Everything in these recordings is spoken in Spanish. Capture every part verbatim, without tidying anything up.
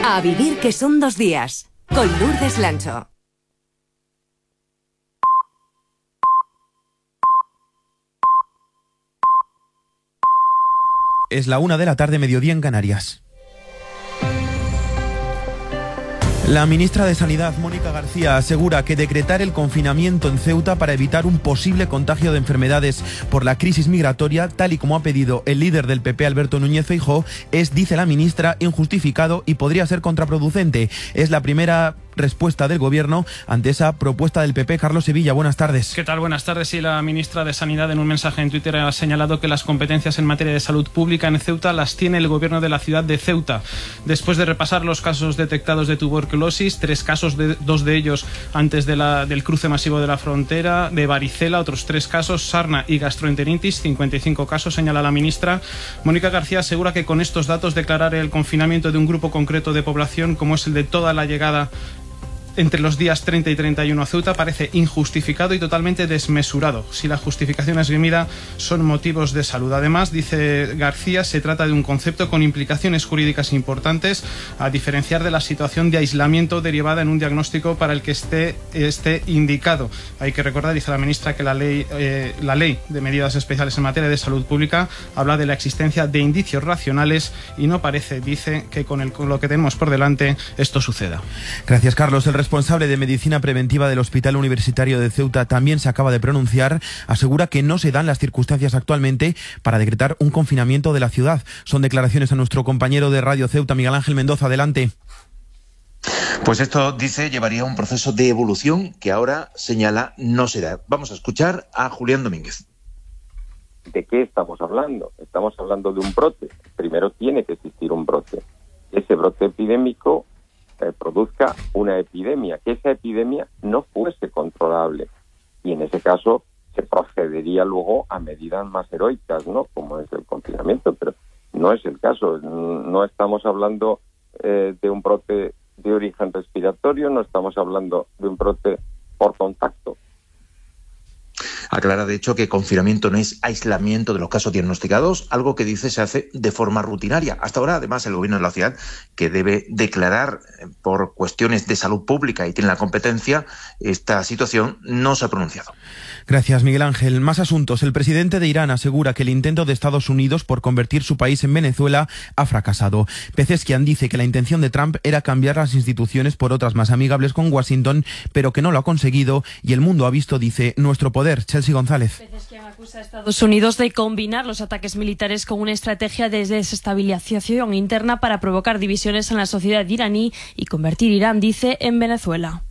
A vivir que son dos días, con Lourdes Lancho. Es la una de la tarde, mediodía en Canarias. La ministra de Sanidad, Mónica García, asegura que decretar el confinamiento en Ceuta para evitar un posible contagio de enfermedades por la crisis migratoria, tal y como ha pedido el líder del P P, Alberto Núñez Feijóo, es, dice la ministra, injustificado y podría ser contraproducente. Es la primera respuesta del Gobierno ante esa propuesta del P P. Carlos Sevilla, buenas tardes. ¿Qué tal? Buenas tardes. Sí, la ministra de Sanidad en un mensaje en Twitter ha señalado que las competencias en materia de salud pública en Ceuta las tiene el Gobierno de la ciudad de Ceuta. Después de repasar los casos detectados de tuberculosis, tres casos, de, dos de ellos antes de la, del cruce masivo de la frontera, de varicela, otros tres casos, sarna y gastroenteritis, cincuenta y cinco casos, señala la ministra. Mónica García asegura que con estos datos declarar el confinamiento de un grupo concreto de población, como es el de toda la llegada entre los días treinta y treinta y uno a Ceuta, parece injustificado y totalmente desmesurado. Si la justificación esgrimida son motivos de salud. Además, dice García, se trata de un concepto con implicaciones jurídicas importantes, a diferenciar de la situación de aislamiento derivada en un diagnóstico para el que esté, esté indicado. Hay que recordar, dice la ministra, que la ley, eh, la ley de medidas especiales en materia de salud pública habla de la existencia de indicios racionales y no parece, dice, que con, el, con lo que tenemos por delante esto suceda. Gracias, Carlos. El responsable de medicina preventiva del Hospital Universitario de Ceuta también se acaba de pronunciar. Asegura que no se dan las circunstancias actualmente para decretar un confinamiento de la ciudad. Son declaraciones a nuestro compañero de Radio Ceuta, Miguel Ángel Mendoza. Adelante. Pues esto, dice, llevaría a un proceso de evolución que ahora señala no se da. Vamos a escuchar a Julián Domínguez. ¿De qué estamos hablando? Estamos hablando de un brote. Primero tiene que existir un brote. Ese brote epidémico eh, produzca una epidemia, que esa epidemia no fuese controlable. Y en ese caso se procedería luego a medidas más heroicas, ¿no? Como es el confinamiento, pero no es el caso. No estamos hablando eh, de un brote de origen respiratorio, no estamos hablando de un brote por contacto. Aclara, de hecho, que confinamiento no es aislamiento de los casos diagnosticados, algo que dice se hace de forma rutinaria. Hasta ahora, además, el Gobierno de la ciudad, que debe declarar por cuestiones de salud pública y tiene la competencia, esta situación no se ha pronunciado. Gracias, Miguel Ángel. Más asuntos. El presidente de Irán asegura que el intento de Estados Unidos por convertir su país en Venezuela ha fracasado. Pezeshkian dice que la intención de Trump era cambiar las instituciones por otras más amigables con Washington, pero que no lo ha conseguido y el mundo ha visto, dice, nuestro poder. Chelsea González. Pezeshkian acusa a Estados Unidos de combinar los ataques militares con una estrategia de desestabilización interna para provocar divisiones en la sociedad iraní y convertir Irán, dice, en Venezuela.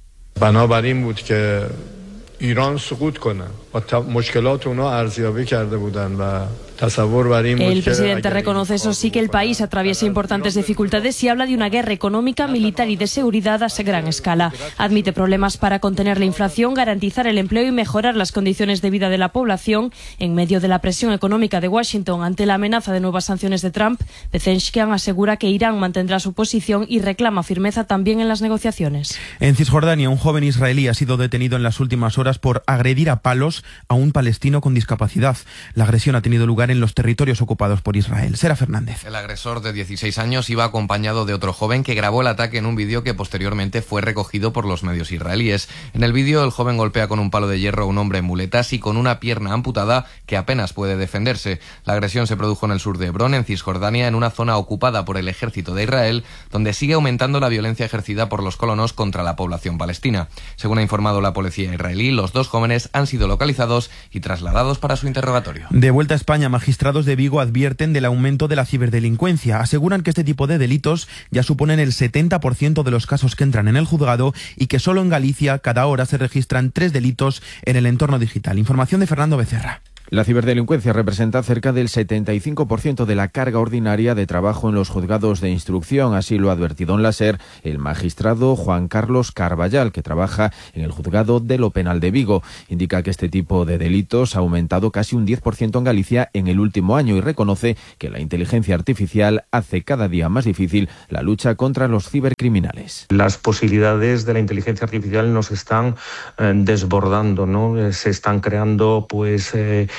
ایران سقوط کنه و مشکلات اونها ارزیابی کرده بودن و El presidente reconoce, eso sí, que el país atraviesa importantes dificultades y habla de una guerra económica, militar y de seguridad a gran escala. Admite problemas para contener la inflación, garantizar el empleo y mejorar las condiciones de vida de la población en medio de la presión económica de Washington ante la amenaza de nuevas sanciones de Trump. Pezeshkian asegura que Irán mantendrá su posición y reclama firmeza también en las negociaciones. En Cisjordania, un joven israelí ha sido detenido en las últimas horas por agredir a palos a un palestino con discapacidad. La agresión ha tenido lugar en los territorios ocupados por Israel. Sera Fernández. El agresor de dieciséis años iba acompañado de otro joven que grabó el ataque en un vídeo que posteriormente fue recogido por los medios israelíes. En el vídeo, el joven golpea con un palo de hierro a un hombre en muletas y con una pierna amputada que apenas puede defenderse. La agresión se produjo en el sur de Hebrón, en Cisjordania, en una zona ocupada por el ejército de Israel, donde sigue aumentando la violencia ejercida por los colonos contra la población palestina. Según ha informado la policía israelí, los dos jóvenes han sido localizados y trasladados para su interrogatorio. De vuelta a España, magistrados de Vigo advierten del aumento de la ciberdelincuencia. Aseguran que este tipo de delitos ya suponen el setenta por ciento de los casos que entran en el juzgado y que solo en Galicia cada hora se registran tres delitos en el entorno digital. Información de Fernando Becerra. La ciberdelincuencia representa cerca del setenta y cinco por ciento de la carga ordinaria de trabajo en los juzgados de instrucción. Así lo ha advertido en la SER el magistrado Juan Carlos Carballal, que trabaja en el juzgado de lo penal de Vigo. Indica que este tipo de delitos ha aumentado casi un diez por ciento en Galicia en el último año y reconoce que la inteligencia artificial hace cada día más difícil la lucha contra los cibercriminales. Las posibilidades de la inteligencia artificial nos están eh, desbordando, ¿no? Se están creando pues eh,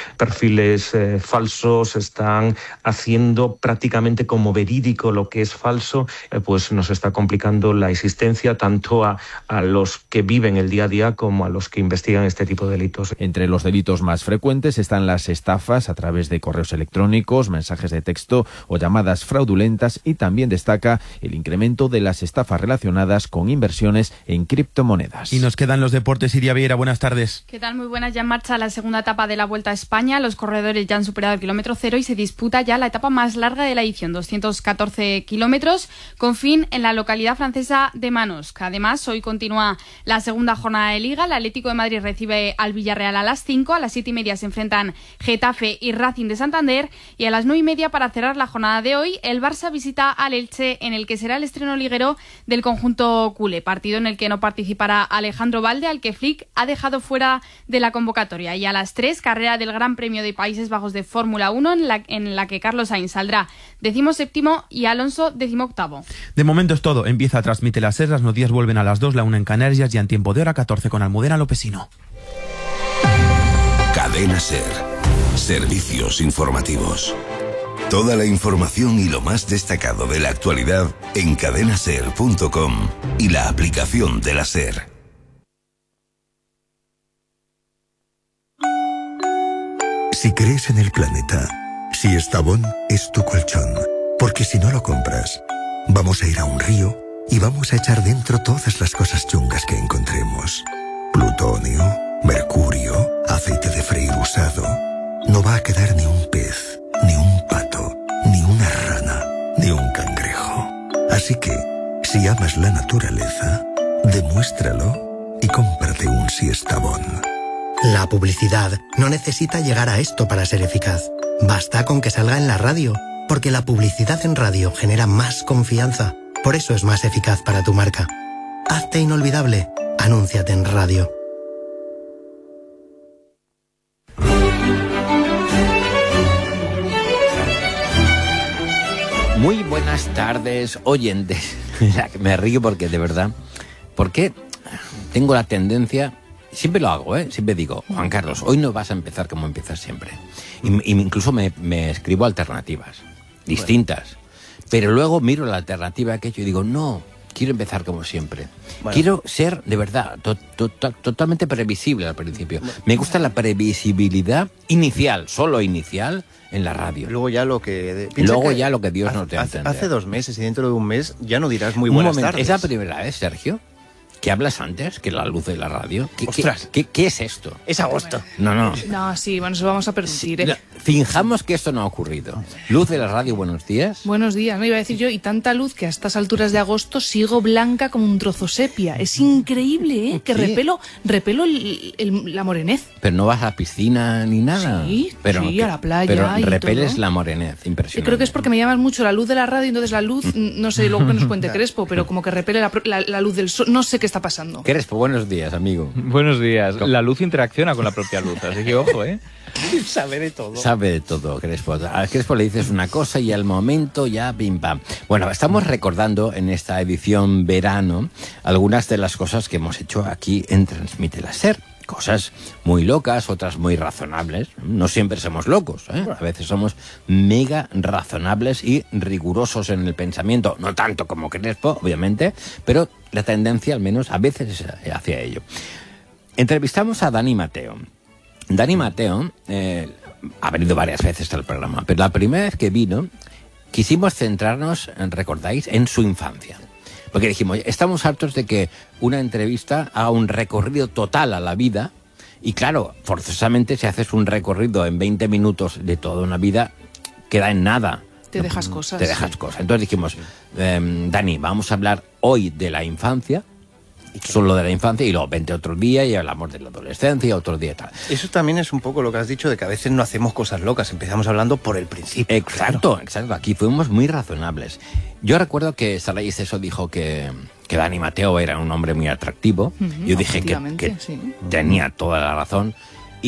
perfiles eh, falsos, están haciendo prácticamente como verídico lo que es falso, eh, pues nos está complicando la existencia tanto a, a los que viven el día a día como a los que investigan este tipo de delitos. Entre los delitos más frecuentes están las estafas a través de correos electrónicos, mensajes de texto o llamadas fraudulentas, y también destaca el incremento de las estafas relacionadas con inversiones en criptomonedas. Y nos quedan los deportes. Iria Vieira, buenas tardes. ¿Qué tal? Muy buenas. Ya en marcha la segunda etapa de la Vuelta a España. Los corredores ya han superado el kilómetro cero y se disputa ya la etapa más larga de la edición, doscientos catorce kilómetros, con fin en la localidad francesa de Manosque. Además, hoy continúa la segunda jornada de Liga. El Atlético de Madrid recibe al Villarreal a las cinco. A las siete y media se enfrentan Getafe y Racing de Santander. Y a las nueve y media, para cerrar la jornada de hoy, el Barça visita al Elche, en el que será el estreno liguero del conjunto culé. Partido en el que no participará Alejandro Valde, al que Flick ha dejado fuera de la convocatoria. Y a las tres, carrera del Gran Premio de Países Bajos de Fórmula uno, en la, en la que Carlos Sainz saldrá decimoséptimo y Alonso decimoctavo. De momento es todo. Empieza a Transmite la SER. Las noticias vuelven a las dos, la una en Canarias, y en tiempo de hora catorce con Almudena Lopesino. Cadena SER. Servicios informativos. Toda la información y lo más destacado de la actualidad en cadena ser punto com y la aplicación de la SER. Si crees en el planeta, si Estavón es tu colchón, porque si no lo compras, vamos a ir a un río y vamos a echar dentro todas las cosas chungas que encontremos. Plutonio, mercurio, aceite de freír usado. No va a quedar ni un pez, ni un pato, ni una rana, ni un cangrejo. Así que, si amas la naturaleza, demuéstralo y cómprate un Siestabón. La publicidad no necesita llegar a esto para ser eficaz. Basta con que salga en la radio, porque la publicidad en radio genera más confianza. Por eso es más eficaz para tu marca. Hazte inolvidable. Anúnciate en radio. Muy buenas tardes, oyentes. Me río porque, de verdad, porque tengo la tendencia, siempre lo hago, ¿eh? Siempre digo, Juan Carlos, hoy no vas a empezar como empiezas siempre. Y, y incluso me, me escribo alternativas, distintas. Bueno. Pero luego miro la alternativa que he hecho y digo, no, quiero empezar como siempre. Bueno. Quiero ser, de verdad, to, to, to, totalmente previsible al principio. Me gusta la previsibilidad inicial, solo inicial, en la radio. Luego ya lo que... Luego que ya lo que Dios hace, no te hace, entiende. Hace dos meses y dentro de un mes ya no dirás muy buenas un momento, tardes. ¿Es la primera vez, Sergio, que hablas antes que la luz de la radio? ¿Qué, Ostras. ¿qué, qué, qué es esto? Es agosto. No, no. No, sí, bueno, eso vamos a permitir, ¿eh? No, finjamos que esto no ha ocurrido. Luz de la radio, buenos días. Buenos días, me iba a decir yo, y tanta luz que a estas alturas de agosto sigo blanca como un trozo sepia. Es increíble, ¿eh? Que ¿Qué? repelo, repelo el, el, la morenez. Pero no vas a la piscina ni nada. Sí, pero sí, que, a la playa Pero y repeles todo. la morenez, Yo impresionante. creo que es porque me llamas mucho la luz de la radio, entonces la luz, no sé, luego que nos cuente Crespo, pero como que repele la, la, la luz del sol, no sé qué está pasando. Crespo, buenos días, amigo. Buenos días. La luz interacciona con la propia luz, así que ojo, ¿eh? Sabe de todo. Sabe de todo, Crespo. A Crespo le dices una cosa y al momento ya pim pam. Bueno, estamos recordando en esta edición verano algunas de las cosas que hemos hecho aquí en Transmite la SER. Cosas muy locas, otras muy razonables. No siempre somos locos, ¿eh? A veces somos mega razonables y rigurosos en el pensamiento. No tanto como Crespo, obviamente, pero la tendencia al menos a veces es hacia ello. Entrevistamos a Dani Mateo. Dani Mateo eh, ha venido varias veces al programa, pero la primera vez que vino quisimos centrarnos, ¿recordáis?, en su infancia. Porque dijimos, estamos hartos de que una entrevista haga un recorrido total a la vida y claro, forzosamente si haces un recorrido en veinte minutos de toda una vida, queda en nada. Te dejas cosas. Te dejas cosas. Entonces dijimos, eh, Dani, vamos a hablar hoy de la infancia, solo de la infancia, y luego vente otro día y hablamos de la adolescencia, otro día y tal. Eso también es un poco lo que has dicho, de que a veces no hacemos cosas locas, empezamos hablando por el principio. Exacto, claro. exacto. Aquí fuimos muy razonables. Yo recuerdo que Saray Ceso dijo que, que Dani Mateo era un hombre muy atractivo. Uh-huh, Yo dije que, que sí. tenía toda la razón. Y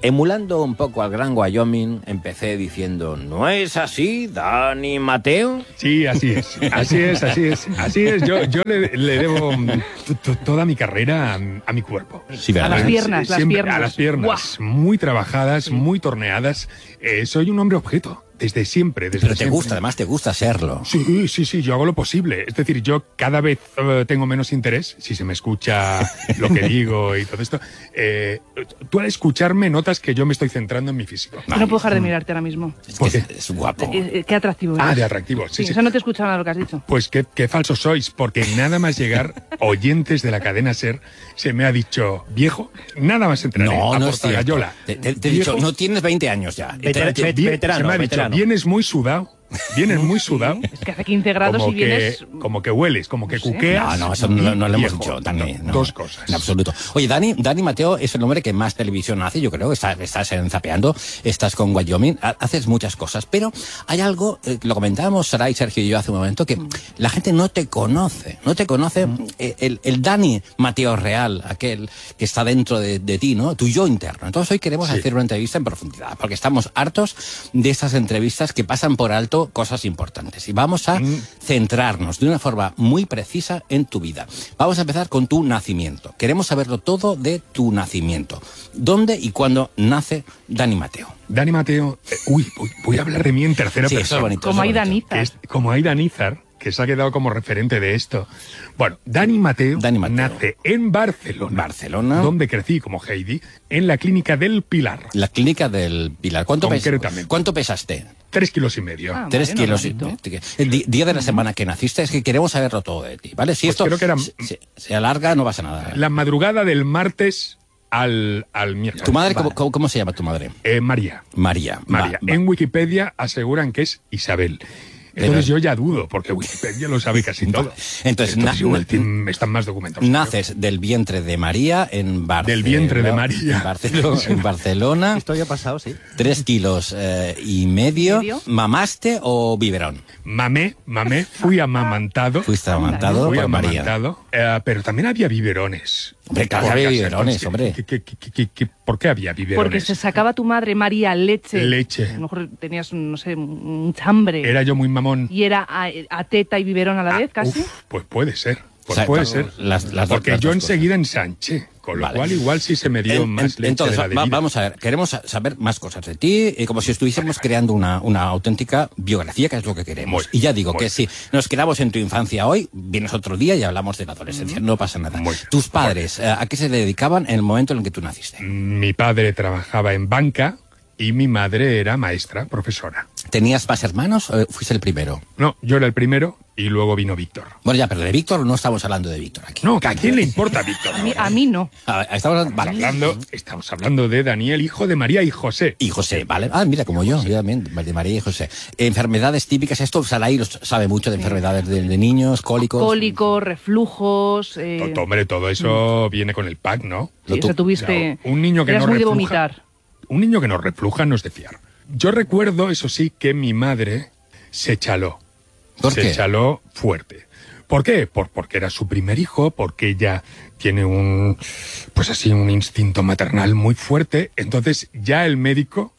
Emulando un poco al Gran Wyoming, empecé diciendo, ¿no es así, Dani Mateo? Sí, así es, así es, así es, así es. Yo, yo le, le debo t- t- toda mi carrera a, a mi cuerpo. Sí, ¿verdad? A las piernas, las Siempre, piernas. A las piernas, Buah. muy trabajadas, muy torneadas. Eh, soy un hombre objeto. Desde siempre, desde Pero te siempre. gusta, además te gusta serlo. Sí, sí, sí, yo hago lo posible. Es decir, yo cada vez uh, tengo menos interés, si se me escucha lo que digo y todo esto. Eh, tú al escucharme notas que yo me estoy centrando en mi físico. No puedo dejar de mirarte ahora mismo. Es que es, es guapo. Eh, eh, qué atractivo eres. Ah, de atractivo, sí, Sí, sí. eso no te escucha nada lo que has dicho. Pues qué, qué falsos sois, porque nada más llegar, oyentes de la cadena SER, se me ha dicho, viejo, nada más entrar No, a no es cierto. Portagayola. Te, te- te he dicho, no tienes veinte años ya. Veter- Te- te- bien- veterano, se me ha dicho, veterano. vienes muy sudado, vienes muy sudado. Es que hace quince grados como y vienes... Que, como que hueles, como que cuqueas. No, no, eso no, no lo hemos viejo. dicho, Dani. No, no. Dos cosas. En absoluto. Oye, Dani, Dani Mateo es el hombre que más televisión hace, yo creo. Estás, estás en Zapeando, estás con Wyoming, ha- haces muchas cosas. Pero hay algo, eh, lo comentábamos Saray, Sergio y yo hace un momento, que la gente no te conoce. No te conoce eh, el, el Dani Mateo real, aquel que está dentro de, de ti, ¿no? Tu yo interno. Entonces hoy queremos Sí. hacer una entrevista en profundidad, porque estamos hartos de estas entrevistas que pasan por alto cosas importantes. Y vamos a centrarnos de una forma muy precisa en tu vida. Vamos a empezar con tu nacimiento. Queremos saberlo todo de tu nacimiento. ¿Dónde y cuándo nace Dani Mateo? Dani Mateo, eh, uy, voy, voy a hablar de mí en tercera Sí, eso es persona. bonito, Como Aida Nízar. Que es- como Aida Nízar, que se ha quedado como referente de esto. Bueno, Dani Mateo, Dani Mateo. nace en Barcelona. Barcelona. Donde crecí como Heidi, en la clínica del Pilar. La clínica del Pilar. ¿Cuánto, pes- Concretamente. ¿Cuánto pesaste? Tres kilos y medio. Ah, Tres vale, kilos. y- normalito. El di- día de la semana que naciste, es que queremos saberlo todo de ti, ¿vale? Si Pues esto creo que era- se, se- se alarga, no pasa nada. La madrugada del martes al, al miércoles. ¿Tu madre, Vale. cómo, cómo- cómo se llama tu madre? Eh, María. María. María. Va, va. En Wikipedia aseguran que es Isabel. Entonces yo ya dudo, porque Wikipedia lo sabe casi todo. Entonces, na- igual tienen- están más documentados. Naces del vientre de María en Barcelona. Del vientre de María. En Barcelona. En Barcelona. Esto ya ha pasado, sí. Tres kilos eh, y medio. ¿Medio? ¿Mamaste o biberón? Mamé, mamé, fui amamantado. Fuiste amamantado Fui por María. amamantado, eh, pero también había biberones. Hombre, claro, Por había casa, biberones, ¿qué- hombre. qué- qué- qué- qué- qué- ¿Por qué había biberones? Porque se sacaba tu madre, María, leche. Leche. A lo mejor tenías, no sé, un chambre. Era yo muy mamón. Y era a, a teta y biberón a la vez, casi. Uf, pues puede ser. Pues O sea, puede las- ser. las- las dos- Porque las yo dos enseguida ensanché. Con lo Vale. cual igual sí se me dio En- más en- leche entonces, de la va- debida. vamos a ver, queremos sa- saber más cosas de ti, eh, como si estuviésemos creando una, una auténtica biografía, que es lo que queremos. Muy, y ya digo muy que si nos quedamos en tu infancia hoy, vienes otro día y hablamos de la adolescencia, no pasa nada. Muy, Tus padres, eh, ¿a qué se dedicaban en el momento en el que tú naciste? Mi padre trabajaba en banca y mi madre era maestra, profesora. ¿Tenías más hermanos o fuiste el primero? No, yo era el primero y luego vino Víctor. Bueno, ya, pero de Víctor no estamos hablando de Víctor aquí. No, que ¿a quién le importa Víctor? A mí, a mí no. Ah, estamos hablando, vale. Hablando, estamos hablando de Daniel, hijo de María y José. Y José, ¿vale? Ah, mira, como yo, yo también, de María y José. Enfermedades típicas, esto Saray lo sabe mucho de enfermedades de, de niños, cólicos. Cólicos, reflujos. Eh, To- Hombre, todo eso viene con el pack, ¿no? sí, o sea, tuviste. O sea, un niño que eras no muy de refluja- vomitar. Un niño que no refluja no es de fiar. Yo recuerdo, eso sí, que mi madre se chaló. ¿Por se qué? chaló fuerte. ¿Por qué? Por, porque era su primer hijo, porque ella tiene un, pues así, un instinto maternal muy fuerte. Entonces ya el médico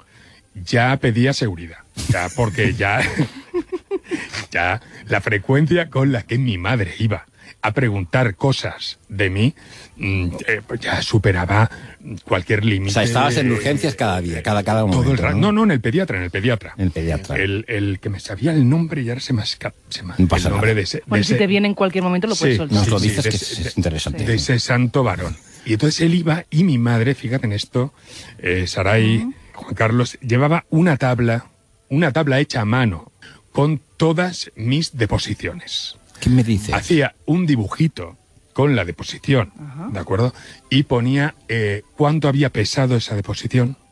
ya pedía seguridad. Ya, porque ya, ya la frecuencia con la que mi madre iba a preguntar cosas de mí, mm, eh, pues ya superaba cualquier límite. O sea, estabas en urgencias cada día, cada, cada momento. Todo el rato. ¿no? No, no, en el pediatra, en el pediatra. En el pediatra. El, el que me sabía el nombre y ahora se me escapa se me- No pasa el nombre nada. de ese, de Bueno, si ese- te viene en cualquier momento lo puedes Sí, soltar. Nos lo sí, dices de que ese- es, es interesante. de ese santo varón. Y entonces él iba y mi madre, fíjate en esto, eh, Saray, Juan Carlos, llevaba una tabla, una tabla hecha a mano con todas mis deposiciones. ¿Qué me dices? Hacía un dibujito con la deposición, ¿de acuerdo? Y ponía eh, cuánto había pesado esa deposición,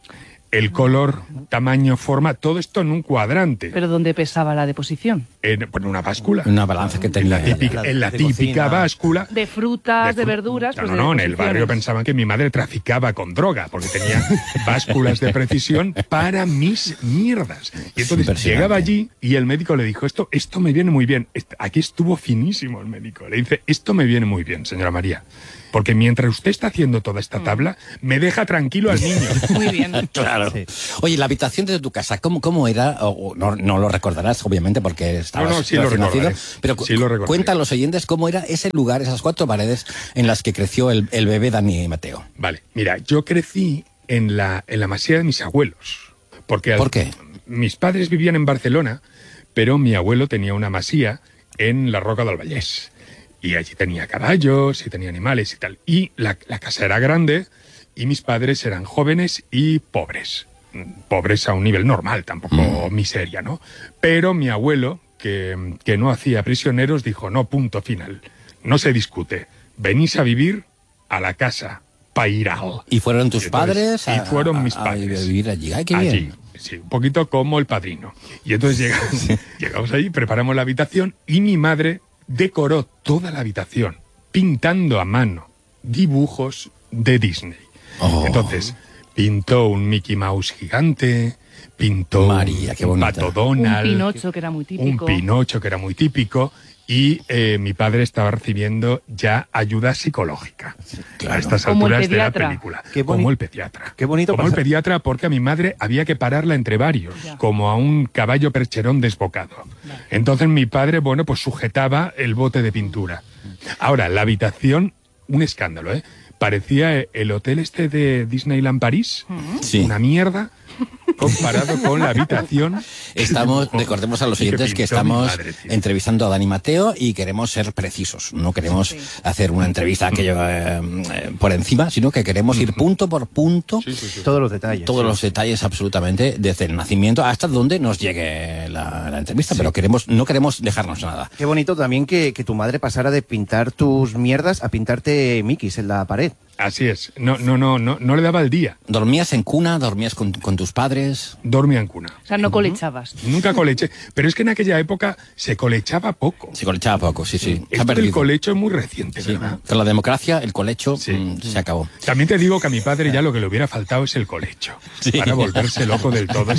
el color, tamaño, forma, todo esto en un cuadrante. ¿Pero dónde pesaba la deposición? En, en una báscula. Una balanza que tenía. En la típica, en la típica báscula. De frutas, de, de verduras. No, pues no, de no, en el barrio pensaban que mi madre traficaba con droga, porque tenía básculas de precisión para mis mierdas. Y entonces llegaba allí y el médico le dijo, esto, esto me viene muy bien. Aquí estuvo finísimo el médico. Le dice, esto me viene muy bien, señora María. Porque mientras usted está haciendo toda esta tabla, me deja tranquilo al niño. Muy bien. Claro. Sí. Oye, la habitación de tu casa, ¿cómo, cómo era? O, no, no lo recordarás, obviamente, porque estabas no, no, sí lo nacido. Pero sí lo cuenta a los oyentes cómo era ese lugar, esas cuatro paredes en las que creció el, el bebé Dani Mateo. Vale, mira, yo crecí en la, en la masía de mis abuelos. Porque ¿Por qué? Mis padres vivían en Barcelona, pero mi abuelo tenía una masía en la Roca del Vallès. Y allí tenía caballos y tenía animales y tal. Y la, la casa era grande y mis padres eran jóvenes y pobres. Pobres a un nivel normal, tampoco mm. miseria, ¿no? Pero mi abuelo, que, que no hacía prisioneros, dijo, no, punto final. No se discute. Venís a vivir a la casa Pairal. ¿Y fueron tus y entonces, padres? A, y fueron mis a, padres. A vivir allí. Ay, qué allí. bien. Sí, un poquito como el padrino. Y entonces llegamos, llegamos allí, preparamos la habitación y mi madre decoró toda la habitación pintando a mano dibujos de Disney. Oh. Entonces, pintó un Mickey Mouse gigante, pintó María, qué un Pato Donald, un Pinocho que era muy típico, un Pinocho que era muy típico, y eh, mi padre estaba recibiendo ya ayuda psicológica sí, claro. a estas como alturas de la película. Qué como el pediatra. Qué bonito como pasar. el pediatra, porque a mi madre había que pararla entre varios, ya. como a un caballo percherón desbocado. Ya. Entonces mi padre, bueno, pues sujetaba el bote de pintura. Ahora, la habitación, un escándalo, ¿eh? Parecía el hotel este de Disneyland París, sí. una mierda, comparado con la habitación. Estamos, recordemos a los oyentes que, que estamos madre, entrevistando a Dani Mateo y queremos ser precisos. No queremos sí. hacer una entrevista que lleva eh, por encima, sino que queremos ir punto por punto. Sí, sí, sí. Todos los detalles. Todos sí. los detalles, absolutamente, desde el nacimiento hasta donde nos llegue la, la entrevista. Sí. Pero queremos, no queremos dejarnos nada. Qué bonito también que, que tu madre pasara de pintar tus mierdas a pintarte Mickeys en la pared. Así es. No, no, no, no, no le daba el día. ¿Dormías en cuna? ¿Dormías con, con tus padres? Dormía en cuna. O sea, no colechabas. Nunca coleché. Pero es que en aquella época se colechaba poco. Se colechaba poco, sí, sí. Esto del colecho es muy reciente, sí. ¿verdad? Con la democracia, el colecho sí. mmm, se acabó. También te digo que a mi padre ya lo que le hubiera faltado es el colecho. Sí. Para volverse loco del todo.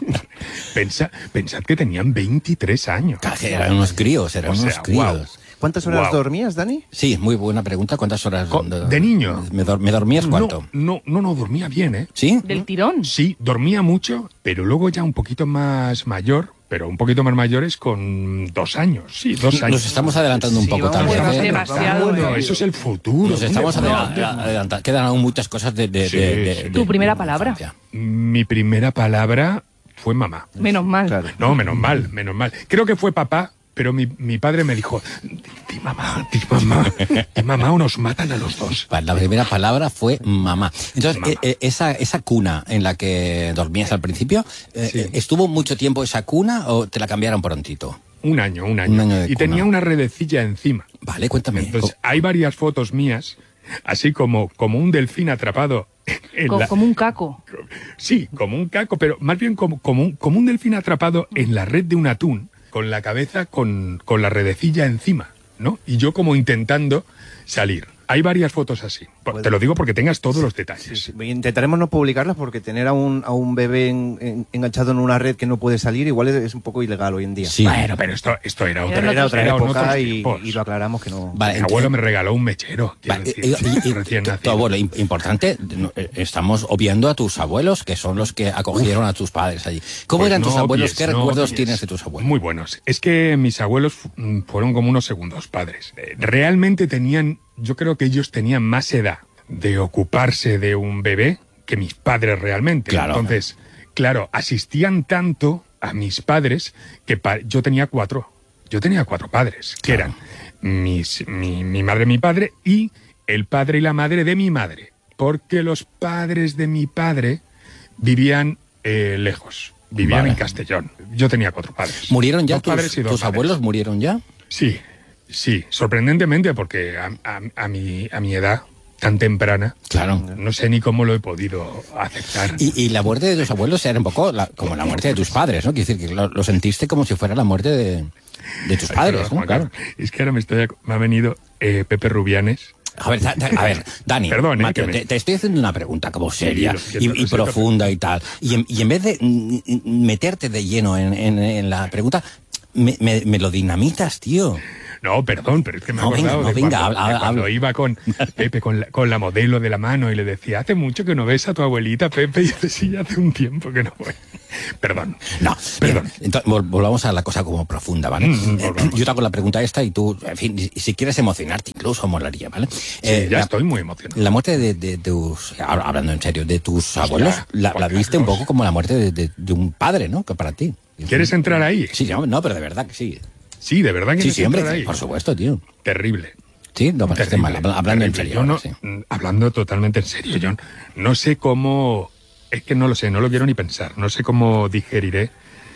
Pensa, pensad que tenían veintitrés años. Casi, eran unos críos, eran o sea, unos críos. Wow. ¿Cuántas horas wow. dormías, Dani? Sí, muy buena pregunta. ¿Cuántas horas? De, de niño. ¿Me, dor ¿Me dormías cuánto? No, no, no, no, dormía bien, ¿eh? ¿Sí? ¿Del tirón? Sí, dormía mucho, pero luego ya un poquito más mayor, pero un poquito más mayores con dos años. Sí, dos años. Nos estamos adelantando un sí, poco, tal vez. Bueno, demasiado. Bueno, eso es el futuro. Nos estamos adelantando. Quedan aún muchas cosas de... de, sí, de, de, sí. de ¿Tu primera de palabra? Infancia. Mi primera palabra fue mamá. Menos mal. Claro. No, menos mal, menos mal. Creo que fue papá. Pero mi, mi padre me dijo, di mamá, di mamá, di mamá o nos matan a los dos. La primera palabra fue mamá. Entonces, mamá. Eh, esa, esa cuna en la que dormías al principio, eh, sí. ¿estuvo mucho tiempo esa cuna o te la cambiaron prontito? Un año, un año. Un año de y cuna. Tenía una redecilla encima. Vale, cuéntame. Entonces, hay varias fotos mías, así como, como un delfín atrapado. Como, la... como un caco. Sí, como un caco, pero más bien como, como, un, como un delfín atrapado en la red de un atún, con la cabeza con, con la redecilla encima, ¿no? Y yo como intentando salir. Hay varias fotos así. Pues, te lo digo porque tengas todos los detalles. Sí, sí. Intentaremos no publicarlas porque tener a un, a un bebé en, en, enganchado en una red que no puede salir igual es, es un poco ilegal hoy en día. Sí. Bueno, pero esto, esto era otra, era otra era época y, y lo aclaramos que no... Vale, mi abuelo me regaló un mechero. Vale, decir, y, y, recién tu, tu abuelo, importante, estamos obviando a tus abuelos, que son los que acogieron Uf. a tus padres allí. ¿Cómo pues eran no tus abuelos? Obvies, ¿Qué no recuerdos obvies. tienes de tus abuelos? Muy buenos. Es que mis abuelos fueron como unos segundos padres. Realmente tenían... Yo creo que ellos tenían más edad de ocuparse de un bebé que mis padres realmente. Claro. Entonces, claro, asistían tanto a mis padres que pa yo tenía cuatro. Yo tenía cuatro padres, que claro. eran mis, mi, mi madre, mi padre y el padre y la madre de mi madre. Porque los padres de mi padre vivían eh, lejos, vivían vale. en Castellón. Yo tenía cuatro padres. ¿Murieron ya tus, tus abuelos? ¿Murieron ya? Sí. Sí, sorprendentemente, porque a, a, a, mi, a mi edad tan temprana. Claro. No sé ni cómo lo he podido aceptar. Y, y la muerte de tus abuelos era un poco la, como la muerte de tus padres, ¿no? Quiere decir que lo, lo sentiste como si fuera la muerte de, de tus padres, Ay, ¿no? Claro. Es que ahora me, estoy, me ha venido eh, Pepe Rubianes. A ver, da, da, a ver, Dani, Perdón, eh, Mateo, me... te, te estoy haciendo una pregunta como seria Sí, y, siento, y profunda y tal. Y en, y en vez de mm, meterte de lleno en, en, en la pregunta, me, me, me lo dinamitas, tío. No, perdón, pero es que me he No, acordado venga, no, de venga, cuando, habla, de cuando habla. iba con Pepe, con la, con la modelo de la mano, y le decía, hace mucho que no ves a tu abuelita, Pepe, y dice, sí, hace un tiempo que no voy. Perdón. No, perdón. Entonces, vol- volvamos a la cosa como profunda, ¿vale? Mm, Eh, yo te hago la pregunta esta y tú, en fin, y si quieres emocionarte incluso, molaría, ¿vale? Sí, Eh, ya la- estoy muy emocionado. La muerte de, de tus, ahora hablando en serio, de tus abuelos, la, Juan la viste un Carlos. poco como la muerte de, de- de un padre, ¿no? Que para ti. ¿Quieres entrar ahí? Sí, no, no, pero de verdad que sí. Sí, de verdad que Sí, quieres sí, hombre, entrar ahí. por supuesto, tío. Terrible. Sí, no parece Terrible, mal, habla- hablando en terrible. serio. Yo no, ahora sí. mm, hablando totalmente en serio, yo no sé cómo... Es que no lo sé, no lo quiero ni pensar. No sé cómo digeriré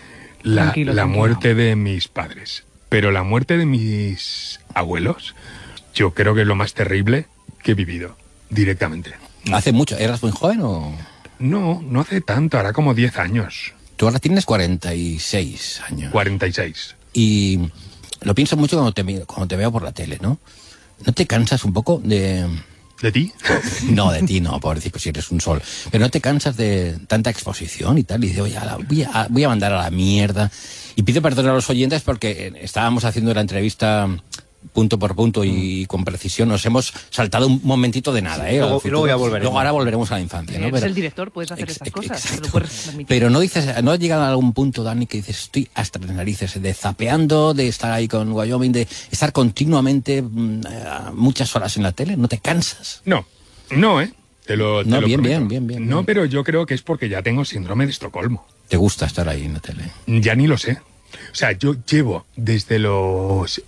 la, Tranquilo, la tranquilo. muerte de mis padres. Pero la muerte de mis abuelos, yo creo que es lo más terrible que he vivido, directamente. ¿Hace mucho? ¿Eras muy joven o...? No, no hace tanto, hará como diez años. Tú ahora tienes cuarenta y seis años. cuarenta y seis. Y lo pienso mucho cuando te, mi- cuando te veo por la tele, ¿no? ¿No te cansas un poco de...? ¿De ti? No, de ti no, pobrecito, si eres un sol. Pero ¿no te cansas de tanta exposición y tal? Y dices, oye, a la- voy, a, voy a mandar a la mierda. Y pido perdón a los oyentes porque eh, estábamos haciendo la entrevista punto por punto y con precisión. Nos hemos saltado un momentito de nada, ¿eh? Luego- Al futuro. luego ya volveremos. Luego ahora volveremos a la infancia, ¿no? Eres Pero- el director, puedes hacer Ex- estas cosas. exacto. Te lo puedes permitir. Pero no dices, no llega a algún punto, Dani, que dices, estoy hasta las narices de zapeando, de estar ahí con Wyoming, de estar continuamente mm, eh, muchas horas en la tele, ¿no te cansas? No, no, ¿eh? Te lo, te No, lo bien, prometo. bien, bien, bien, No, bien. pero yo creo que es porque ya tengo síndrome de Estocolmo. ¿Te gusta estar ahí en la tele? Ya ni lo sé. O sea, yo llevo desde los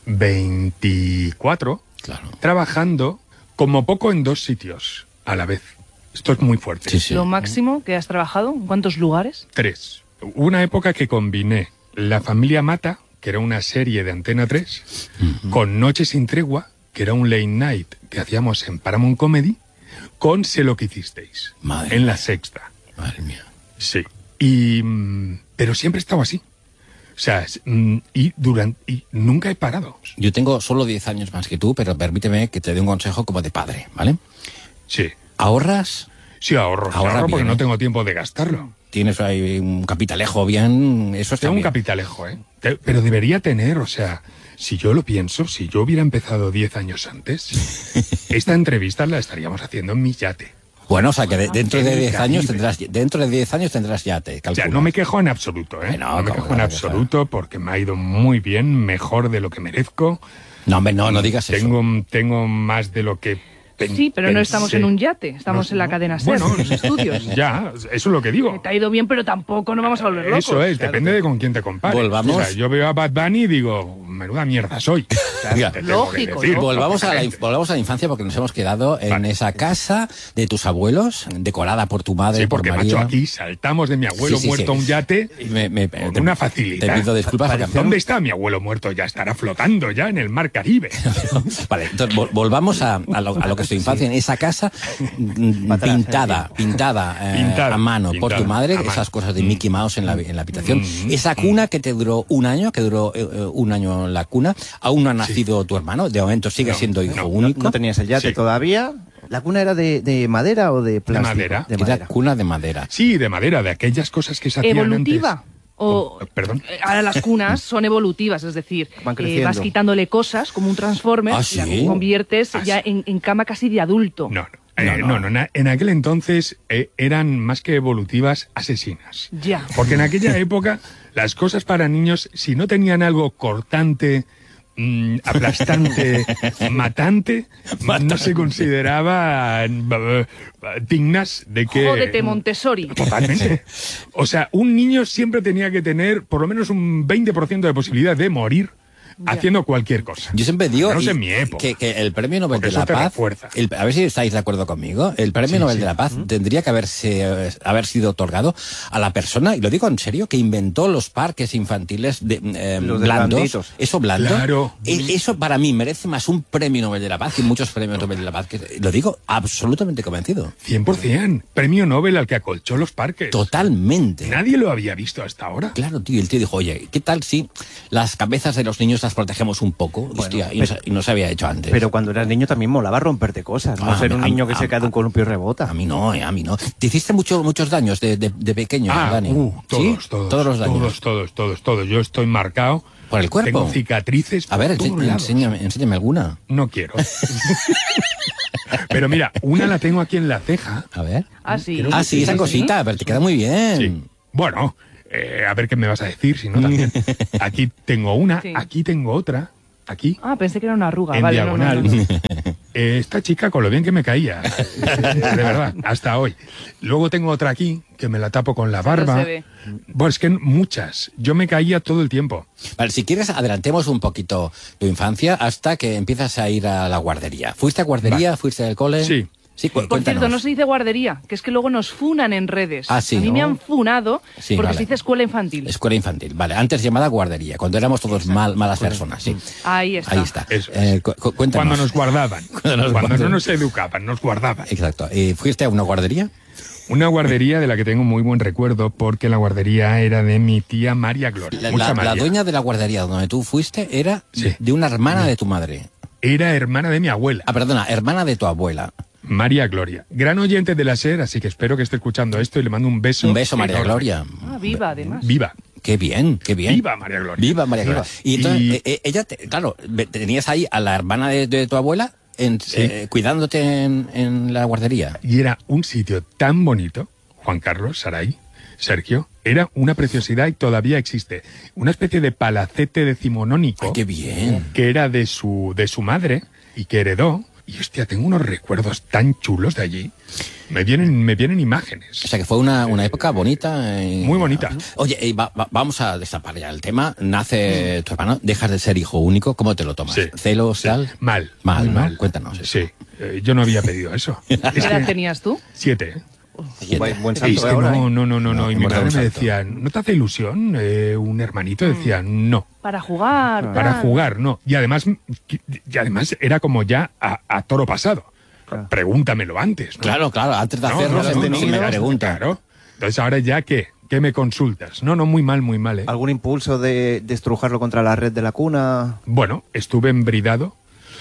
veinticuatro Claro. trabajando como poco en dos sitios a la vez. Esto es muy fuerte. Lo máximo que has trabajado, ¿en cuántos lugares? Tres. Hubo una época que combiné La familia Mata, que era una serie de Antena tres, con Noche sin tregua, que era un late night que hacíamos en Paramount Comedy, con Sé lo que hicisteis, Madre en mía. La Sexta. Madre mía. Sí. Y, mm, pero siempre he estado así. O sea, es, mm, y, durante, y nunca he parado. Yo tengo solo diez años más que tú, pero permíteme que te dé un consejo como de padre, ¿vale? Sí. ¿Ahorras? Sí, ahorro. Ahorra ahorro porque bien, no ¿eh? tengo tiempo de gastarlo. Tienes ahí un capitalejo bien, eso está Tengo un bien. capitalejo, ¿eh? Te- Pero debería tener, o sea, si yo lo pienso, si yo hubiera empezado diez años antes, esta entrevista la estaríamos haciendo en mi yate. Bueno, o sea que de- dentro de En el diez años Caribe. tendrás, dentro de diez años tendrás ya, te O calculo. sea, no me quejo en absoluto, ¿eh? no, No, me ¿cómo quejo que en no te quejas? absoluto porque me ha ido muy bien, mejor de lo que merezco. No, hombre, no, no digas eso. Tengo, tengo más de lo que pen- Sí, pero no estamos pensé. en un yate, estamos No, en la no. cadena SER, Bueno, en los estudios. Ya, eso es lo que digo. Te ha ido bien, pero tampoco nos vamos a volver locos. Eso es, depende de con quién te compares. Volvamos. O sea, yo veo a Bad Bunny y digo, menuda mierda soy. Mira, Te tengo que lógico, decir. ¿no? Volvamos a, la, inf- volvamos a la infancia porque nos hemos quedado en esa casa de tus abuelos, decorada por tu madre, Sí, porque, por macho, María. aquí saltamos de mi abuelo Sí, sí, muerto sí. a un yate Me- me- con te- una facilidad. te pido disculpas porque- ¿Dónde está mi abuelo muerto? Ya estará flotando ya en el mar Caribe. Vale, entonces vol- volvamos a, a lo, a lo que es tu infancia, en esa casa mm, pintada, pintada, eh, Pintada, a mano por pintada, tu madre, a mano. esas cosas de Mickey Mouse en la, en la habitación. Esa cuna que te duró un año, que duró eh, eh, un año la cuna, aún no ha nacido tu hermano, de momento sigue No, siendo hijo no, único. No tenías el yate Sí. todavía. ¿La cuna era de, de madera o de plástico? madera. De Era madera. cuna de madera. Sí, de madera, de aquellas cosas que se hacían ¿Evolutiva? antes. O, Oh, perdón. eh, ahora las cunas son evolutivas, es decir, Van eh, creciendo. vas quitándole cosas como un Transformer ¿Ah, y la sí? conviertes Ah, ya sí. en, en cama casi de adulto. No, no. Eh, no, no, na- en aquel entonces eh, eran más que evolutivas, asesinas. Ya. Porque en aquella época las cosas para niños, si no tenían algo cortante, mm, aplastante, matante, no se consideraban eh, dignas de que... Jódete, Montessori. Totalmente. O sea, un niño siempre tenía que tener por lo menos un veinte por ciento de posibilidad de morir haciendo cualquier cosa. Yo siempre digo no sé y, en mi época, que, que el Premio Nobel de la Paz, el, a ver si estáis de acuerdo conmigo, el Premio sí, Nobel sí. de la Paz ¿Mm? tendría que haberse, haber sido otorgado a la persona, y lo digo en serio, que inventó los parques infantiles de, eh, blandos. Eso blando. Claro. E, eso para mí merece más un Premio Nobel de la Paz que muchos Premios Nobel de la Paz. Que, lo digo absolutamente convencido. cien por ciento. Premio Nobel al que acolchó los parques. Totalmente. Nadie lo había visto hasta ahora. Claro, tío. El tío dijo, oye, ¿qué tal si las cabezas de los niños las protegemos un poco? Bueno, Hostia, y, pero, no, y no se había hecho antes. Pero cuando eras niño también molaba romperte cosas. No ah, ser un a, niño que a, se cae de un columpio y rebota. A mí no, eh, a mí no. ¿Te hiciste mucho, muchos daños de, de, de pequeño, ah, Dani? Uh, todos, ¿Sí? todos. Todos los daños. Todos, todos, todos, todos. Yo estoy marcado. ¿Por el cuerpo? Tengo cicatrices por A ver, todos ense lados. Enséñame, enséñame alguna. No quiero. Pero mira, una la tengo aquí en la ceja. A ver. Ah, sí. Ah, sí, esa cosita, pero te queda muy bien. Sí. Bueno, eh, a ver qué me vas a decir, si no también. Aquí tengo una, sí. Aquí tengo otra, aquí. Ah, pensé que era una arruga. En vale, diagonal. No, no, no. Eh, esta chica con lo bien que me caía, de verdad, hasta hoy. Luego tengo otra aquí, que me la tapo con la barba. No se ve. Bueno, es que muchas. Yo me caía todo el tiempo. Vale, si quieres, adelantemos un poquito tu infancia hasta que empiezas a ir a la guardería. ¿Fuiste a guardería? Vale. ¿Fuiste al cole? Sí. Sí, Por cierto, no se dice guardería, que es que luego nos funan en redes. Ah, sí. A mí ¿no? me han funado sí, porque vale. se dice escuela infantil. Escuela infantil, vale. Antes llamada guardería, cuando éramos todos mal, malas personas, sí. Ahí está. Ahí está. Eso eh, cu cuéntanos. Cuando nos guardaban. cuando nos cuando guardaban. no nos educaban, nos guardaban. Exacto. ¿Y fuiste a una guardería? Una guardería de la que tengo muy buen recuerdo, porque la guardería era de mi tía María Gloria. La, Mucha la, María. la dueña de la guardería donde tú fuiste era sí. de una hermana sí. de tu madre. Era hermana de mi abuela. Ah, perdona, hermana de tu abuela. María Gloria, gran oyente de la SER, así que espero que esté escuchando esto y le mando un beso. Un beso, María enorme. Gloria. Ah, viva, además. Viva. Qué bien, qué bien. Viva María Gloria. Viva María Gloria. Viva. Y entonces, Y... Eh, ella, te, claro, tenías ahí a la hermana de, de tu abuela en, sí. eh, cuidándote en, en la guardería. Y era un sitio tan bonito, Juan Carlos, Saray, Sergio, era una preciosidad y todavía existe. Una especie de palacete decimonónico. Ay, qué bien. Que era de su, de su madre y que heredó. Y hostia, tengo unos recuerdos tan chulos de allí. Me vienen, me vienen imágenes. O sea que fue una, una época bonita. Y... Muy bonita. Oye, y va, va, vamos a destapar ya el tema. Nace tu hermano, dejas de ser hijo único. ¿Cómo te lo tomas? Sí. ¿Celos, sí. tal? Mal. Mal, mal. ¿no? Cuéntanos eso. Sí, eh, yo no había pedido eso. ¿Qué edad que... tenías tú? Siete, ¿eh? Buen, buen salto sí, de ahora, no, no, no, no, no, no. Y mi madre me decía, ¿no te hace ilusión? Eh, un hermanito decía, no. Para jugar. Para tal. jugar, no. Y además, y además era como ya a, a toro pasado. Claro. Pregúntamelo antes, ¿no? Claro, claro, antes de no, hacerlo, no, no, no, se me pregunta. Claro. Entonces ahora ya, ¿qué? ¿Qué me consultas? No, no, muy mal, muy mal, ¿eh? ¿Algún impulso de, de estrujarlo contra la red de la cuna? Bueno, estuve embridado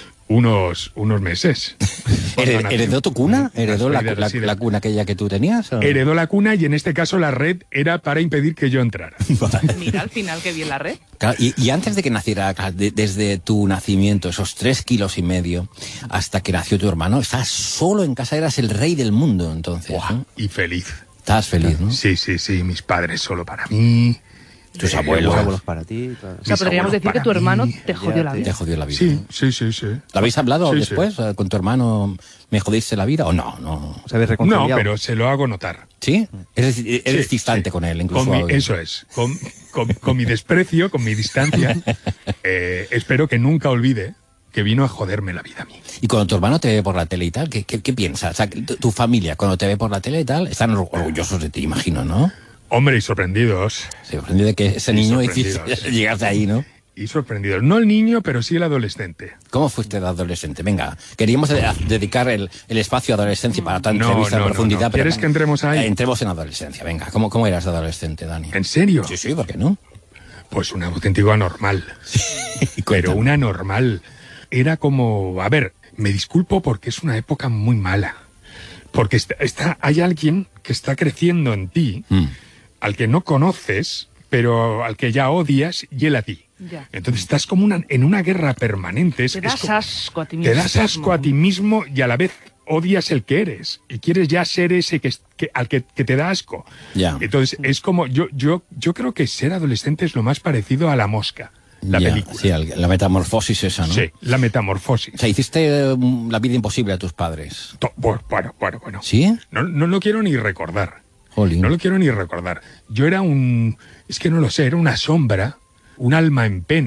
unos, unos meses. ¿Heredó, ¿Heredó tu cuna? ¿Heredó la, la, la cuna aquella que tú tenías? ¿o? Heredó la cuna y en este caso la red era para impedir que yo entrara. Mira, al final qué bien la red. Claro, y, y antes de que naciera, de, desde tu nacimiento, esos tres kilos y medio, hasta que nació tu hermano, estabas solo en casa, eras el rey del mundo entonces. Buah, ¿no? Y feliz. Estás feliz, ¿no? Sí, sí, sí, mis padres solo para mí. Tus eh, abuelos. abuelos para ti. Claro. O sea, podríamos decir que tu hermano mí. te jodió la vida. Te jodió la vida. Sí, sí, sí, sí. ¿Lo habéis hablado sí, después sí. con tu hermano? ¿Me jodiste la vida o no? No, ¿Os habéis reconciliado? No, pero se lo hago notar. ¿Sí? Eres, eres sí, distante sí. con él, incluso. Con mi, eso es. Con, con, con mi desprecio, con mi distancia, eh, espero que nunca olvide que vino a joderme la vida a mí. Y cuando tu hermano te ve por la tele y tal, ¿qué, qué, qué piensas? O sea, tu, tu familia, cuando te ve por la tele y tal, están orgullosos de ti, imagino, ¿no? Hombre, y sorprendidos. Sí, sorprendido de que ese niño llegase ahí, ¿no? Y sorprendidos. No el niño, pero sí el adolescente. ¿Cómo fuiste de adolescente? Venga, queríamos dedicar el, el espacio a adolescencia para tanta no, entrevista no, en profundidad. No, no. ¿Quieres pero, que entremos ahí? Eh, entremos en adolescencia, venga. ¿Cómo, ¿Cómo eras de adolescente, Dani? ¿En serio? Sí, sí, ¿por qué no? Pues un auténtico anormal. Pero un anormal. Era como... A ver, me disculpo porque es una época muy mala. Porque está, está, hay alguien que está creciendo en ti, mm. al que no conoces, pero al que ya odias, y él a ti. Ya. Entonces estás como una, en una guerra permanente. Te das es como, asco a ti mismo. Te das asco a ti mismo y a la vez odias el que eres. Y quieres ya ser ese que, que, al que, que te da asco. Ya. Entonces es como... Yo, yo, yo creo que ser adolescente es lo más parecido a La Mosca. La ya, película. Sí, la metamorfosis esa, ¿no? Sí, la metamorfosis. O sea, hiciste um, la vida imposible a tus padres. To bueno, bueno, bueno, bueno. ¿Sí? No, no lo quiero ni recordar. Jolín. No lo quiero ni recordar. Yo era un... Es que no lo sé, era una sombra, un alma en pena,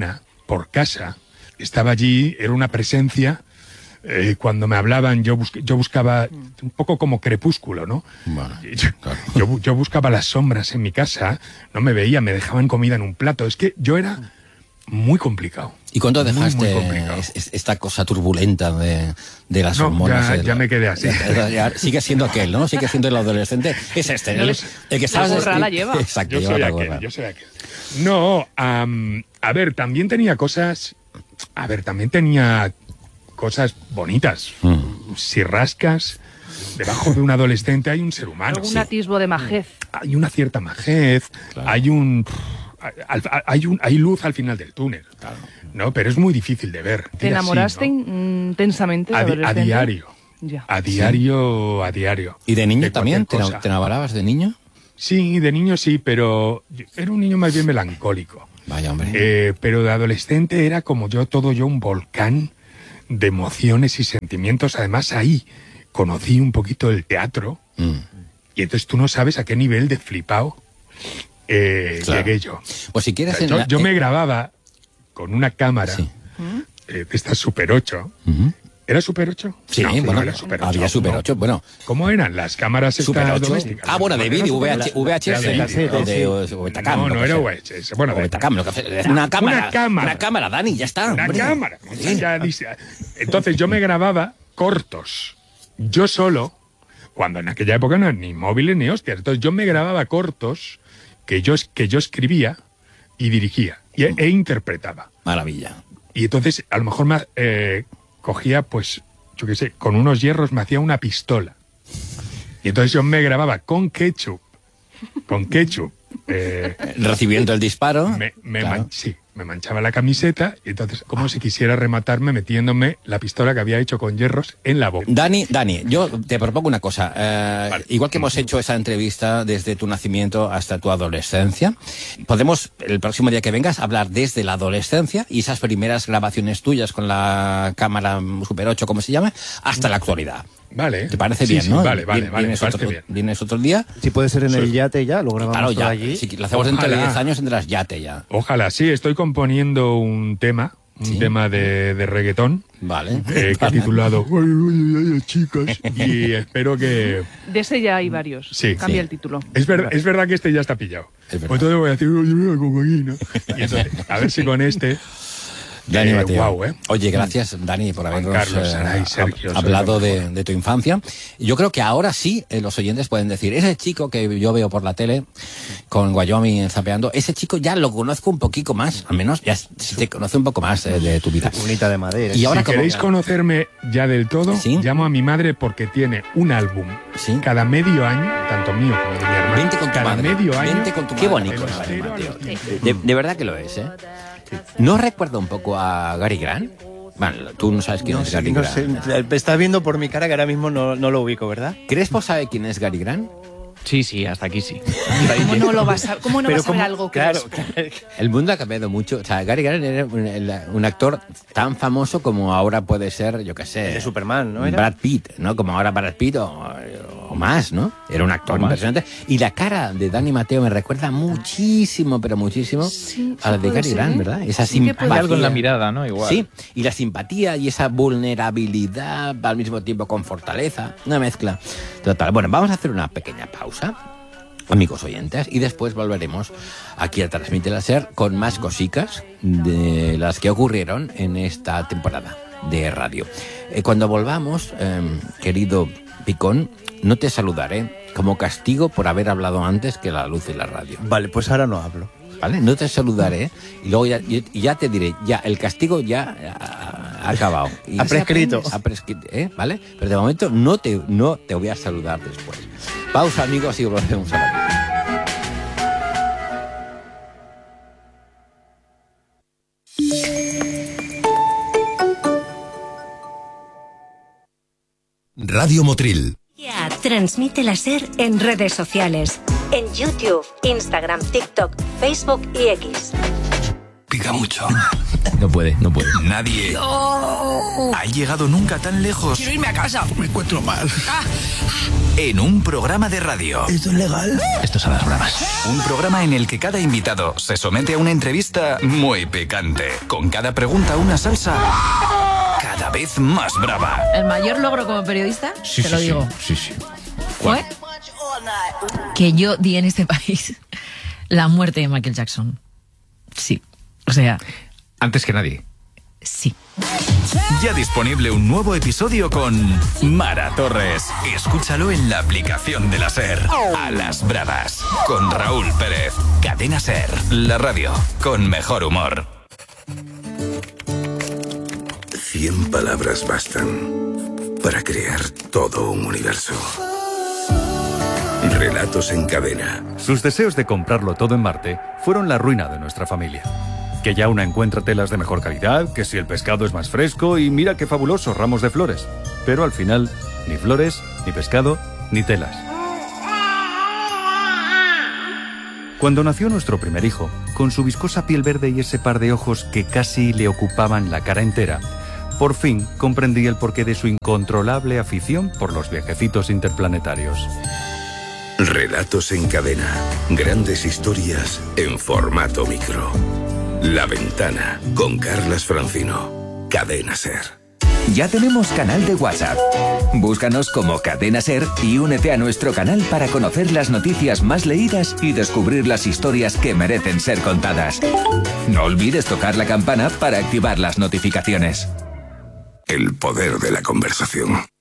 por casa, estaba allí, era una presencia. Eh, cuando me hablaban, yo, bus yo buscaba un poco como Crepúsculo, ¿no? Bueno, yo, claro. yo, yo buscaba las sombras en mi casa, no me veía, me dejaban comida en un plato. Es que yo era muy complicado. ¿Y cuándo dejaste muy, muy es, es, esta cosa turbulenta de, de las no, hormonas? Ya, de ya la, me quedé así. Ya, ya, sigue siendo aquel, ¿no? Sigue siendo el adolescente. Es este, el, el que está... La gorra la lleva. Exacto, yo lleva soy la aquel, gorra. yo soy aquel. No, um, a ver, también tenía cosas... A ver, también tenía cosas bonitas. Mm. Si rascas, debajo de un adolescente hay un ser humano. Algún Sí. atisbo de majez. Hay una cierta majez, claro. hay un... Hay, un, hay luz al final del túnel, claro. ¿no? Pero es muy difícil de ver. ¿Te enamoraste así, ¿no? intensamente de a, di adolescente? a diario. Ya. A diario, sí. a diario. ¿Y de niño de también? ¿Te, ¿Te enamorabas de niño? Sí, de niño sí, pero era un niño más bien melancólico. Vaya, hombre. Eh, pero de adolescente era como yo, todo yo, un volcán de emociones y sentimientos. Además, ahí conocí un poquito el teatro. Mm. Y entonces tú no sabes a qué nivel de flipado eh, claro. llegué yo. Pues si quieres... O sea, yo, la... yo me grababa con una cámara sí. eh, de esta Super ocho. Uh-huh. ¿Era Super ocho? Sí, no, bueno, no era Super ocho, había Super ocho, no. bueno. ¿Cómo eran las cámaras Super ocho? domésticas? Ah, bueno, de vídeo, V H S, o de Betacam. No, no era V H S, bueno, de Betacam, lo que hace, una cámara, una cámara, una cámara, Dani, ya está. Una hombre. cámara. Ya dice, entonces yo me grababa cortos, yo solo, cuando en aquella época no eran ni móviles ni hostias, entonces yo me grababa cortos que yo, que yo escribía y dirigía y, e interpretaba. Maravilla. Y entonces a lo mejor me eh, cogía, pues, yo qué sé, con unos hierros me hacía una pistola. Y entonces yo me grababa con ketchup, con ketchup. Eh, Recibiendo el disparo. Me, me claro. man, sí, me manchaba la camiseta y entonces como si quisiera rematarme metiéndome la pistola que había hecho con hierros en la boca. Dani, Dani, yo te propongo una cosa. Eh, vale. Igual que hemos hecho esa entrevista desde tu nacimiento hasta tu adolescencia, podemos, el próximo día que vengas, hablar desde la adolescencia y esas primeras grabaciones tuyas con la cámara Super ocho, como se llama, hasta la actualidad. Vale. ¿Te parece sí, bien, sí, no? Vale, vale, vale. ¿Vienes, otro, bien. ¿Vienes otro día? Si puede ser en el yate ya, lo grabamos claro, todo ya, allí. Si lo hacemos dentro de diez años, tendrás yate ya. Ojalá, sí, estoy componiendo un tema, un ¿Sí? tema de, de reggaetón. Vale. Eh, que he titulado Ay, ay, ay, chicas. Y espero que... De ese ya hay varios. Sí. Cambia sí. el título. Es, ver, es verdad que este ya está pillado. Pues entonces voy a decir, oye, mira, cocaína. Y entonces, a ver si con este... Dani eh, Mateo. Wow, ¿eh? Oye, gracias, Dani, por habernos Carlos, Saray, eh, Sergio, hablado de, de tu infancia. Yo creo que ahora sí eh, los oyentes pueden decir, ese chico que yo veo por la tele con Wyoming zapeando, ese chico ya lo conozco un poquito más, al menos ya se te conoce un poco más eh, de tu vida. Bonita de madera. Y ahora si queréis como... conocerme ya del todo, ¿sí? llamo a mi madre porque tiene un álbum ¿Sí? cada medio año, tanto mío como de mi hermano. Vente con tu cada madre. medio año. Vente con tu Qué bonito es, vale, de, de verdad que lo es, ¿eh? ¿No recuerda un poco a Gary Grant? Bueno, tú no sabes quién no es sé, Gary no Grant. Sé. Me estás viendo por mi cara que ahora mismo no, no lo ubico, ¿verdad? ¿Crespo sabe quién es Gary Grant? Sí, sí, hasta aquí sí. ¿Cómo no lo vas a, cómo no vas a cómo, ver algo que claro, es? El mundo ha cambiado mucho. O sea, Gary Grant era un, un actor tan famoso como ahora puede ser, yo qué sé... De Superman, ¿no? Era? Brad Pitt, ¿no? Como ahora Brad Pitt o, o más, ¿no? Era un actor impresionante. Y la cara de Dani Mateo me recuerda muchísimo, pero muchísimo sí, a la de Gary Grant, ¿verdad? Esa sí simpatía. Hay algo en la mirada, ¿no? Igual. Sí, y la simpatía y esa vulnerabilidad al mismo tiempo con fortaleza. Una mezcla total. Bueno, vamos a hacer una pequeña pausa, amigos oyentes, y después volveremos aquí a Transmite la SER con más cositas de las que ocurrieron en esta temporada de radio. Eh, cuando volvamos, eh, querido Picón, no te saludaré como castigo por haber hablado antes que la luz y la radio. Vale, pues ahora no hablo. Vale, no te saludaré y luego ya, y ya te diré, ya, el castigo ya ha, ha acabado. Y ha prescrito. Ha prescrito, ¿eh? ¿Vale? Pero de momento no te, no te voy a saludar después. Pausa, amigos, y volvemos a la vida. Radio Motril. Ya, Transmite la SER en redes sociales. En YouTube, Instagram, TikTok, Facebook y X. Pica mucho. No puede, no puede. Nadie No. ha llegado nunca tan lejos. Quiero irme a casa. Me encuentro mal. Ah, ah. en un programa de radio. ¿Esto es legal? Esto es a las bravas. Un programa en el que cada invitado se somete a una entrevista muy picante, con cada pregunta una salsa cada vez más brava. El mayor logro como periodista, Sí, te sí, lo sí, digo, sí, sí. fue que yo di en este país la muerte de Michael Jackson. Sí, o sea... Antes que nadie. Sí. Ya disponible un nuevo episodio con Mara Torres. Escúchalo en la aplicación de la SER. A las bravas. Con Raúl Pérez. Cadena SER. La radio con mejor humor. Cien palabras bastan para crear todo un universo. Relatos en cadena. Sus deseos de comprarlo todo en Marte fueron la ruina de nuestra familia. Que ya una encuentra telas de mejor calidad, que si el pescado es más fresco y mira qué fabulosos ramos de flores. Pero al final, ni flores, ni pescado, ni telas. Cuando nació nuestro primer hijo, con su viscosa piel verde y ese par de ojos que casi le ocupaban la cara entera, por fin comprendí el porqué de su incontrolable afición por los viajecitos interplanetarios. Relatos en cadena. Grandes historias en formato micro. La Ventana, con Carlas Francino. Cadena SER. Ya tenemos canal de WhatsApp. Búscanos como Cadena SER y únete a nuestro canal para conocer las noticias más leídas y descubrir las historias que merecen ser contadas. No olvides tocar la campana para activar las notificaciones. El poder de la conversación.